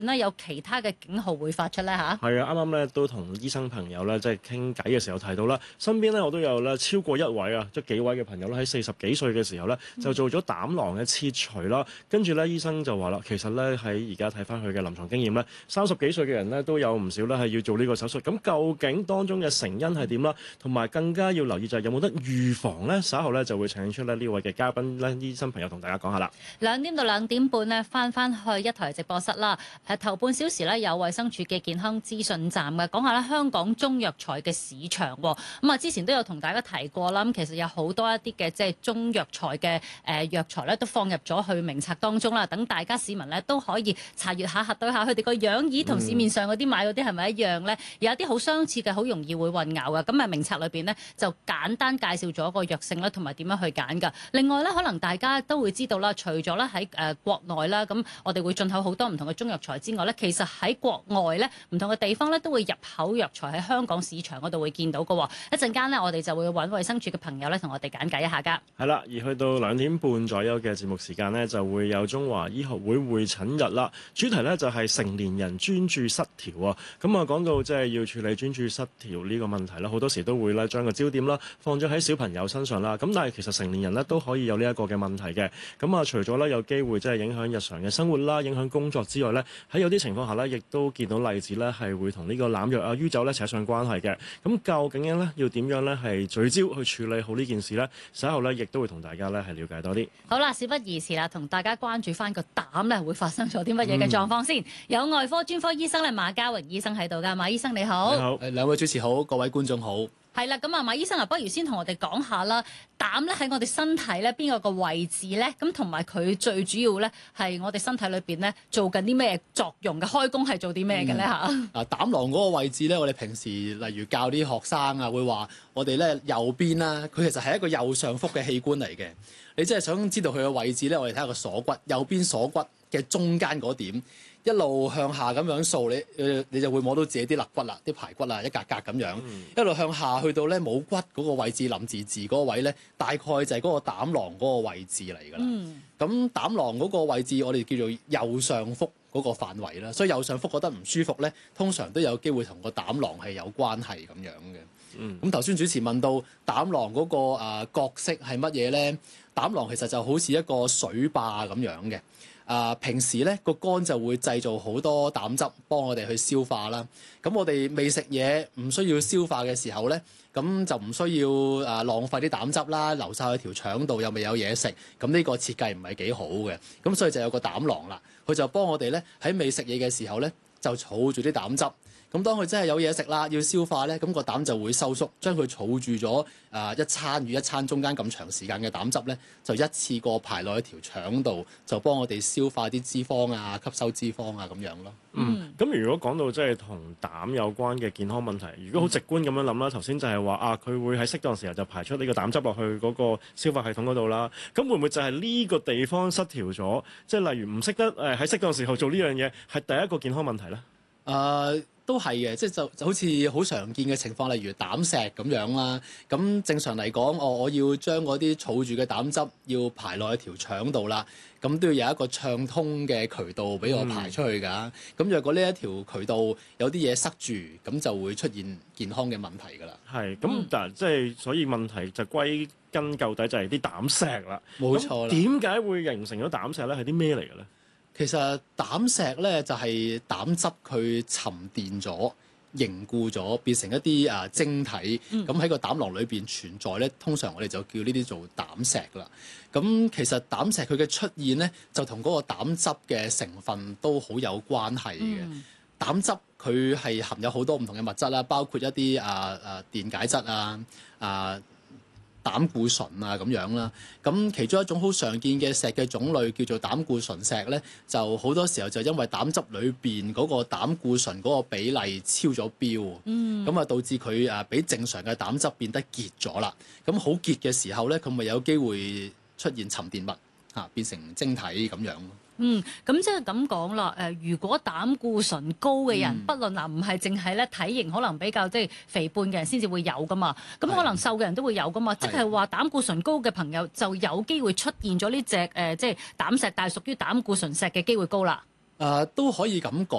咧有其他嘅警號會發出咧嚇？ 係啊，啱啱咧都同醫生朋友咧即係傾偈嘅時候提到啦，身邊咧我都有咧超過一位啊，即係幾位嘅朋友咧喺40幾歲嘅時候咧就做咗膽囊嘅切除啦。跟住咧醫生就話啦，其實咧喺而家睇翻佢嘅臨床經驗咧，30幾歲嘅人咧都有唔少咧係要做呢個手術。咁究竟當中嘅成因係點啦？同埋更加要留意就係有冇得預防咧？稍後咧就會請出咧呢位嘅嘉賓咧，醫生朋友同大家講下啦。 2點到2點半咧，翻去一台直播室啦。頭半小時咧有衛生署嘅健康資訊站嘅，講下咧香港中藥材嘅市場喎。咁啊，之前都有同大家提過啦。咁其實有好多一啲嘅即係中藥材嘅藥材咧，都放入咗去名冊當中啦。等大家市民咧都可以查閱下、核對下佢哋個樣，咦同市面上嗰啲買嗰啲係咪一樣咧？有一啲好相似嘅，好容易會混淆嘅。咁啊，名冊裏邊呢，就簡單介紹咗個藥性啦，同埋點樣去揀㗎。另外咧，可能大家都會知道啦，除咗咧喺國內啦，咁我哋會進口好多唔同嘅中藥材之外咧，其實喺國外咧唔同嘅地方咧都會入口藥材喺香港市場嗰度會見到嘅。一陣間咧，我哋就會揾衛生署嘅朋友咧同我哋簡介一下㗎。係啦，而去到2點半左右嘅節目時間呢，就會有中華醫學會會診日啦。主題呢，就係成年人專注失調啊。咁啊講到即係要處理專注失調呢個問題啦，好多時都會咧將個焦點啦放咗喺小朋友身上啦。咁但係其實成年人呢，都可以有呢一個嘅問題嘅。咁啊除咗咧有機會即係影響日常嘅生活啦，影響工作之外呢，喺有啲情況下呢，亦都見到例子呢係會同呢個濫藥啊、酗酒呢扯上關係嘅。咁究竟呢要點樣呢係聚焦去處理好呢件事呢？稍後呢亦都會同大家呢係了解多啲。 好啦，事不宜遲啦，同大家關注翻個膽咧會發生咗啲乜嘢嘅狀況先。有外科專科醫生咧馬家榮醫生喺度㗎，馬醫生你好。 你好， 兩位主持好，各位觀眾好。 係啦，咁啊，馬醫生啊，不如先同我哋講下啦，膽咧喺我哋身體咧邊個位置咧？咁同埋佢最主要咧係我哋身體裏邊咧做緊啲咩作用嘅？開工係做啲咩嘅咧嚇？ 膽囊嗰個位置咧，我哋平時例如教啲學生啊，會話我哋咧右邊啦，佢其實係一個右上腹嘅器官嚟嘅。你真係想知道佢嘅位置咧，我哋睇下個鎖骨，右邊鎖骨嘅中間嗰點。一路向下咁樣掃，你就會摸到自己啲肋骨啦、啲排骨啦，一格格咁樣。一路向下去到咧冇骨嗰個位置，臨時字嗰個位咧，大概就係嗰個膽囊嗰個位置嚟㗎啦。咁膽囊嗰個位置，我哋叫做右上腹嗰個範圍啦。所以右上腹覺得唔舒服咧，通常都有機會同個膽囊係有關係咁樣嘅。咁頭先主持問到膽囊嗰個角色係乜嘢咧？膽囊其實就好似一個水壩咁樣嘅。平時咧個肝就會製造好多膽汁幫我哋去消化啦。咁我哋未食嘢唔需要消化嘅時候咧，咁就唔需要浪費啲膽汁啦，流晒去條腸度又未有嘢食。咁呢個設計唔係幾好嘅。咁所以就有個膽囊啦，佢就幫我哋咧喺未食嘢嘅時候咧就儲住啲膽汁。咁當佢真係有嘢食啦，要消化咧，咁個膽就會收縮，將佢儲住咗一餐與一餐中間咁長時間嘅膽汁咧，就一次過排落去條腸度，就幫我哋消化啲脂肪啊、吸收脂肪啊咁樣咯。 咁如果講到即係同膽有關嘅健康問題，如果好直觀咁樣諗啦，頭先就係話佢會喺適當時候就排出呢個膽汁落去嗰個消化系統嗰度啦。咁會唔會就係呢個地方失調咗？即係例如唔識得喺適當時候做呢樣嘢，係第一個健康問題咧？ 都係嘅，即係就好似好常見嘅情況，例如膽石咁樣啦。咁正常嚟講，我要將嗰啲儲住嘅膽汁要排落去條腸度啦，咁都要有一個暢通嘅渠道俾我排出去㗎。咁若果呢一條渠道有啲嘢塞住，咁就會出現健康嘅問題㗎啦。 係咁，但即係所以問題就歸根究底就係啲膽石啦。 冇錯啦。 點解會形成咗膽石咧？係啲咩嚟嘅咧？ 其實膽石咧就係膽汁佢沉澱咗、凝固咗，變成一啲晶體，咁喺個膽囊裏邊存在咧。通常我哋就叫呢啲做膽石啦。咁其實膽石佢嘅出現咧，就同嗰個膽汁嘅成分都好有關係嘅。膽汁佢係含有好多唔同嘅物質啦，包括一啲電解質膽固醇啊咁樣啦，咁其中一種好常見嘅石嘅種類叫做膽固醇石咧，就好多時候就因為膽汁裏邊嗰個膽固醇嗰個比例超咗標，咁啊導致佢比正常嘅膽汁變得結咗啦。咁好結嘅時候咧，佢咪有機會出現沉澱物變成晶體咁樣。 咁即係咁講啦。如果膽固醇高嘅人，不論唔係淨係咧體型可能比較即係肥胖嘅人先至會有噶嘛，咁可能瘦嘅人都會有噶嘛。即係話膽固醇高嘅朋友就有機會出現咗呢隻即係膽石，但係屬於膽固醇石嘅機會高啦。 都可以咁講